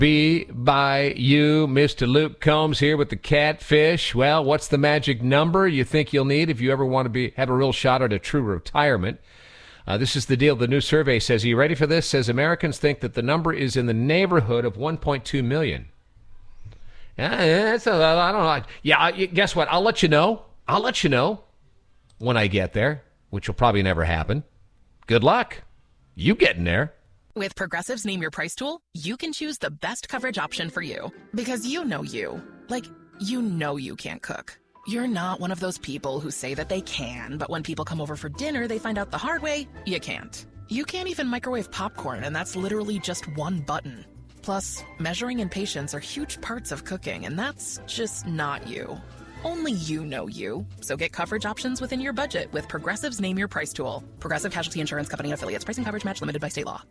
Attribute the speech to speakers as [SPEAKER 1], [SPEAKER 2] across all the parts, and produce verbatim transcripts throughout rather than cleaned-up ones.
[SPEAKER 1] Be by you, Mister Luke Combs here with the Catfish. Well, what's the magic number you think you'll need if you ever want to be have a real shot at a true retirement? Uh, this is the deal. The new survey says, are you ready for this? Says Americans think that the number is in the neighborhood of one point two million. Yeah, that's a, I don't know. Yeah, I, guess what? I'll let you know. I'll let you know when I get there, which will probably never happen. Good luck. You getting there.
[SPEAKER 2] With Progressive's Name Your Price tool, you can choose the best coverage option for you. Because you know you. Like, you know you can't cook. You're not one of those people who say that they can, but when people come over for dinner, they find out the hard way, you can't. You can't even microwave popcorn, and that's literally just one button. Plus, measuring and patience are huge parts of cooking, and that's just not you. Only you know you. So get coverage options within your budget with Progressive's Name Your Price tool. Progressive Casualty Insurance Company and Affiliates. Pricing coverage match limited by state law.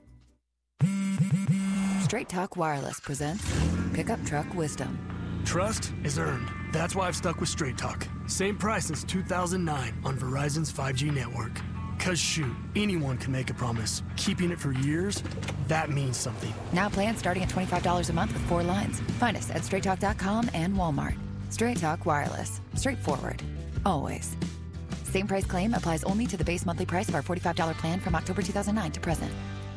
[SPEAKER 3] Straight Talk Wireless presents Pickup Truck Wisdom.
[SPEAKER 4] Trust is earned. That's why I've stuck with Straight Talk. Same price since two thousand nine on Verizon's five G network. Cause shoot, anyone can make a promise. Keeping it for years, that means something.
[SPEAKER 3] Now plans starting at twenty-five dollars a month with four lines. Find us at straight talk dot com and Walmart. Straight Talk Wireless. Straightforward. Always. Same price claim applies only to the base monthly price of our forty-five dollars plan from October two thousand nine to present.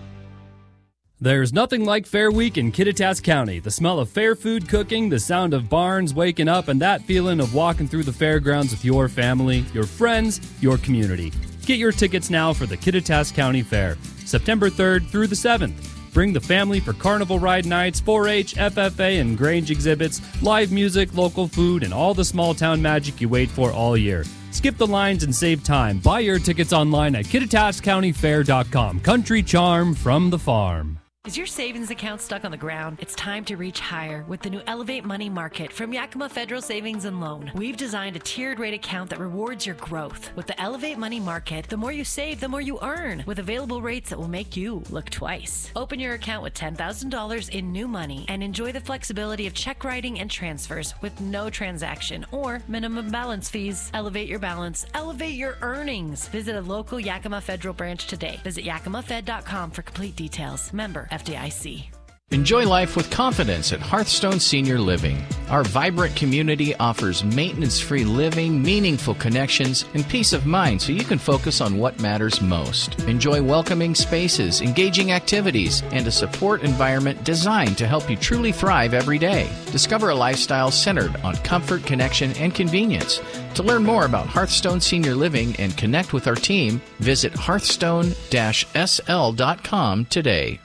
[SPEAKER 5] There's nothing like Fair Week in Kittitas County. The smell of fair food cooking, the sound of barns waking up, and that feeling of walking through the fairgrounds with your family, your friends, your community. Get your tickets now for the Kittitas County Fair, September third through the seventh. Bring the family for carnival ride nights, four H, F F A, and Grange exhibits, live music, local food, and all the small-town magic you wait for all year. Skip the lines and save time. Buy your tickets online at kittitas county fair dot com. Country charm from the farm.
[SPEAKER 6] Is your savings account stuck on the ground? It's time to reach higher with the new Elevate Money Market from Yakima Federal Savings and Loan. We've designed a tiered rate account that rewards your growth. With the Elevate Money Market, the more you save, the more you earn, with available rates that will make you look twice. Open your account with ten thousand dollars in new money and enjoy the flexibility of check writing and transfers with no transaction or minimum balance fees. Elevate your balance. Elevate your earnings. Visit a local Yakima Federal branch today. Visit yakima fed dot com for complete details. Member F D I C.
[SPEAKER 7] Enjoy life with confidence at Hearthstone Senior Living. Our vibrant community offers maintenance-free living, meaningful connections, and peace of mind so you can focus on what matters most. Enjoy welcoming spaces, engaging activities, and a support environment designed to help you truly thrive every day. Discover a lifestyle centered on comfort, connection, and convenience. To learn more about Hearthstone Senior Living and connect with our team, visit hearthstone dash s l dot com today.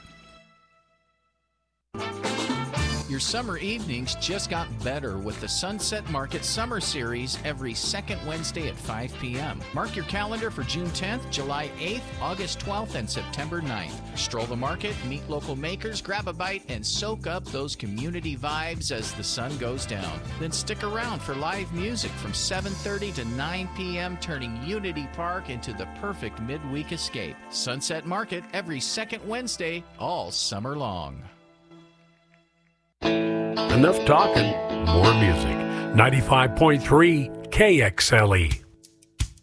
[SPEAKER 7] Your summer evenings just got better with the Sunset Market Summer Series every second Wednesday at five p.m. Mark your calendar for June tenth, July eighth, August twelfth, and September ninth. Stroll the market, meet local makers, grab a bite, and soak up those community vibes as the sun goes down. Then stick around for live music from seven thirty to nine p.m., turning Unity Park into the perfect midweek escape. Sunset Market every second Wednesday, all summer long.
[SPEAKER 8] Enough talking, more music. ninety-five point three K X L E.